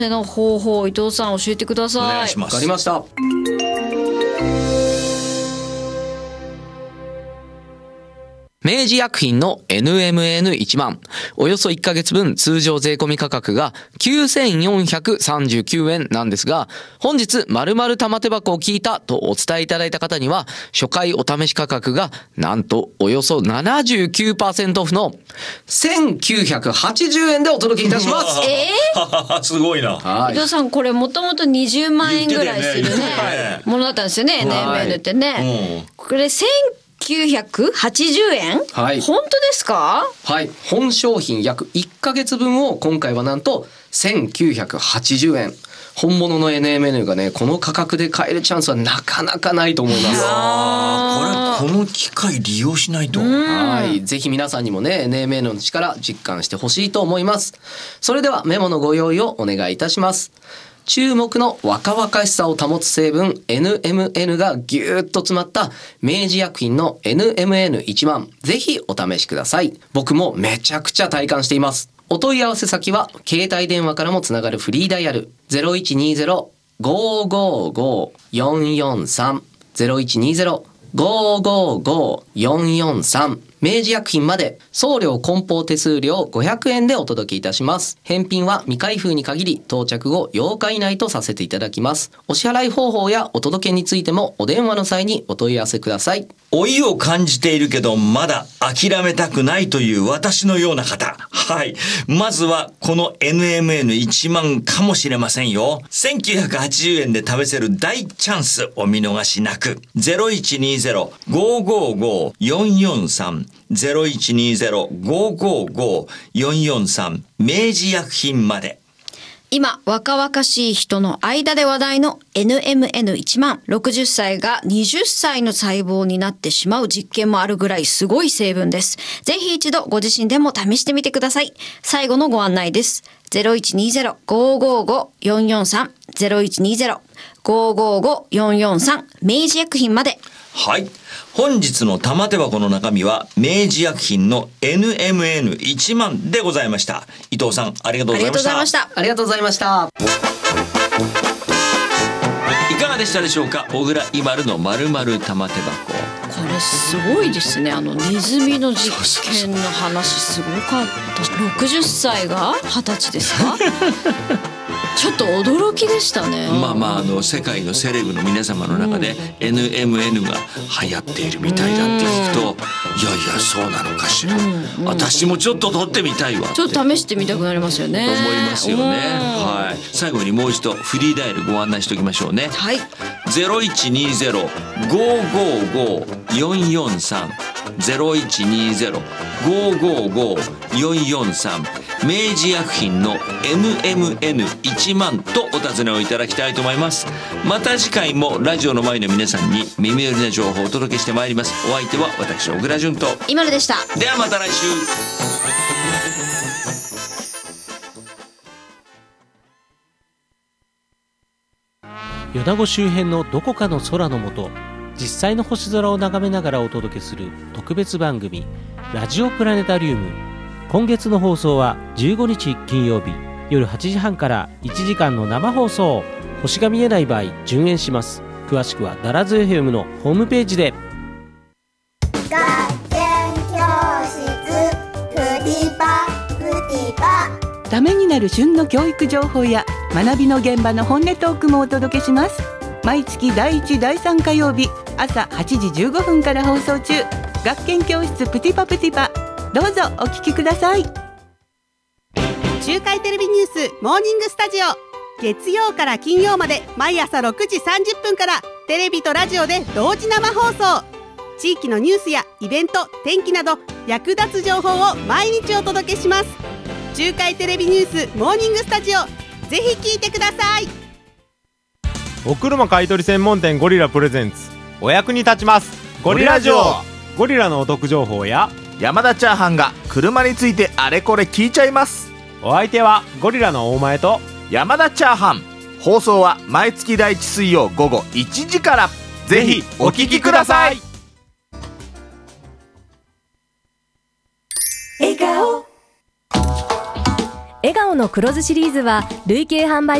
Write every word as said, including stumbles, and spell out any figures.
の方法、伊藤さん教えてください。 お願いします。 わかりました。明治薬品の エヌエムエヌいち 万、およそいっかげつぶん通常税込み価格がきゅうせんよんひゃくさんじゅうきゅうえんなんですが、本日〇〇玉手箱を聞いたとお伝えいただいた方には、初回お試し価格がなんとおよそ ななじゅうきゅうパーセント オフのせんきゅうひゃくはちじゅうえんでお届けいたします。 えー、 すごいな。 はい、 伊藤さん、これもともとにじゅうまんえんぐらいするね、 ねものだったんですよね、エヌエムエヌ ってね、うん、これせんきゅうひゃくはちじゅうえん、はい、本当ですか？ はい、本商品約いっかげつぶんを今回はなんとせんきゅうひゃくはちじゅうえん、本物の エヌエムエヌ がねこの価格で買えるチャンスはなかなかないと思います。 あ、これこの機会利用しないと。 はい、ぜひ皆さんにもね エヌエムエヌ の力実感してほしいと思います。それではメモのご用意をお願いいたします。注目の若々しさを保つ成分 エヌエムエヌ がぎゅーっと詰まった明治薬品の エヌエムエヌいち 万、ぜひお試しください。僕もめちゃくちゃ体感しています。お問い合わせ先は携帯電話からもつながるフリーダイヤル ゼロいちにゼロ ごーごーごー よんよんさん ゼロいちにゼロ ごーごーごー よんよんさん、明治薬品まで。送料梱包手数料ごひゃくえんでお届けいたします。返品は未開封に限り到着後ようか以内とさせていただきます。お支払い方法やお届けについてもお電話の際にお問い合わせください。 老いを感じているけどまだ諦めたくないという私のような方、はい、まずはこの エヌエムエヌいち 万かもしれませんよ。せんきゅうひゃくはちじゅうえんで試せる大チャンス、お見逃しなく。 ゼロいちにゼロ ごーごーごー よんよんさん ゼロいちにゼロ ごーごーごー よんよんさん、明治薬品まで。 今若々しい人の間で話題の エヌエムエヌいち 万、ろくじゅっさいがはたちの細胞になってしまう実験もあるぐらいすごい成分です。ぜひ一度ご自身でも試してみてください。最後のご案内です。ゼロいちにゼロ ごーごーごー よんよんさん ゼロいちにゼロ ごーごーごー よんよんさん、明治薬品まで。 はい、本日の玉手箱の中身は明治薬品の エヌエムエヌいち 万でございました。伊藤さん、ありがとうございました。 ありがとうございました。 いかがでしたでしょうか。小倉イマルの〇〇玉手箱。 これすごいですね。あのネズミの実験の話すごかった。ろくじゅっさいがはたちですかちょっと驚きでしたね。 まあまあ、あの世界のセレブの皆様の中で エヌエムエヌ が流行っているみたいだって聞くと、いやいやそうなのかしら、うんうん、私もちょっと撮ってみたいわってちょっと試してみたくなりますよね。 思いますよね。はい、最後にもう一度フリーダイヤルご案内しておきましょうね。 はい、 ゼロいちにゼロ ごーごーごー よんよんさん ゼロいちにゼロ ごーごーごー よんよんさん、明治薬品の エヌエムエヌいち 万とお尋ねをいただきたいと思います。また次回もラジオの前の皆さんに耳寄りな情報をお届けしてまいります。お相手は私小倉淳と今るでした。 ではまた来週。 米子周辺のどこかの空の下、実際の星空を眺めながらお届けする特別番組ラジオプラネタリウム。今月の放送はじゅうごにち金曜日夜はちじはんからいちじかんの生放送。星が見えない場合順延します。詳しくはダラズ エフエム のホームページで。 学研教室フリパフリパ、 ためになる旬の教育情報や学びの現場の本音トークもお届けします。毎月だいいちだいさん火曜日朝はちじじゅうごふんから放送中。学研教室プティパプティパ、どうぞお聞きください。 中海テレビニュースモーニングスタジオ、月曜から金曜まで毎朝ろくじさんじゅっぷんからテレビとラジオで同時生放送。地域のニュースやイベント、天気など役立つ情報を毎日お届けします。中海テレビニュースモーニングスタジオ、ぜひ聞いてください。 お車買取専門店ゴリラプレゼンツ、お役に立ちますゴリラジオ。ゴリラのお得情報や山田チャーハンが車についてあれこれ聞いちゃいます。 お相手はゴリラの大前と山田チャーハン。放送は毎月第一水曜午後いちじから。ぜひお聞きください。 笑顔笑顔オの黒酢シリーズは累計販売